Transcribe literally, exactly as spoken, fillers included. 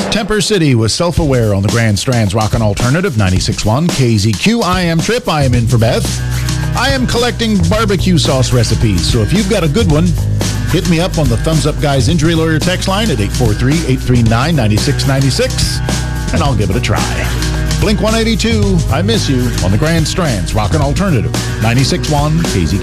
Temper City was Self-Aware on the Grand Strand's Rockin' Alternative ninety-six point one K Z Q. I am Trip. I am in for Beth. I am collecting barbecue sauce recipes, so if you've got a good one, hit me up on the Thumbs Up Guys Injury Lawyer text line at eight four three, eight three nine, nine six nine six, and I'll give it a try. Blink one eighty-two, I Miss You on the Grand Strand's Rockin' Alternative ninety-six point one K Z Q.